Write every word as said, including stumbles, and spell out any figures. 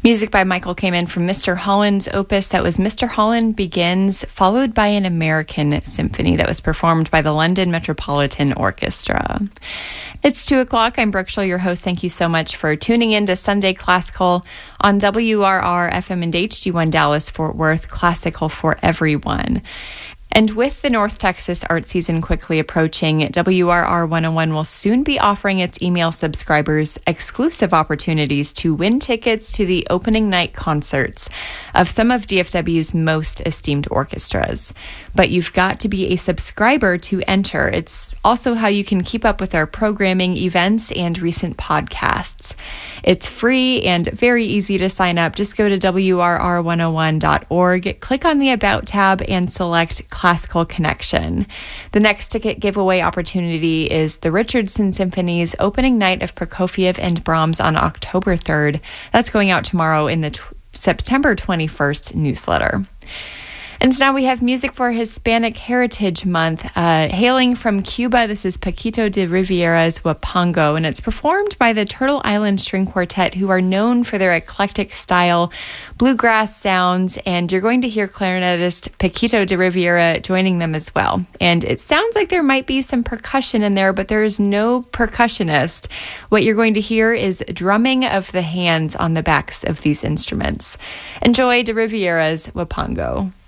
Music by Michael Kamen from Mister Holland's opus. That was Mister Holland Begins, followed by an American Symphony that was performed by the London Metropolitan Orchestra. It's two o'clock. I'm Brooke Schull, your host. Thank you so much for tuning in to Sunday Classical on W R R F M and H D one Dallas Fort Worth, classical for everyone. And with the North Texas art season quickly approaching, W R R one oh one will soon be offering its email subscribers exclusive opportunities to win tickets to the opening night concerts of some of D F W's most esteemed orchestras. But you've got to be a subscriber to enter. It's also how you can keep up with our programming, events, and recent podcasts. It's free and very easy to sign up. Just go to W R R one oh one dot org, click on the About tab, and select Classical Connection. The next ticket giveaway opportunity is the Richardson Symphony's opening night of Prokofiev and Brahms on October third. That's going out tomorrow in the t- September twenty-first newsletter. And now we have music for Hispanic Heritage Month. Uh, hailing from Cuba, this is Paquito de Rivera's Huapango, and it's performed by the Turtle Island String Quartet, who are known for their eclectic style, bluegrass sounds, and you're going to hear clarinetist Paquito de Rivera joining them as well. And it sounds like there might be some percussion in there, but there is no percussionist. What you're going to hear is drumming of the hands on the backs of these instruments. Enjoy de Rivera's Huapango.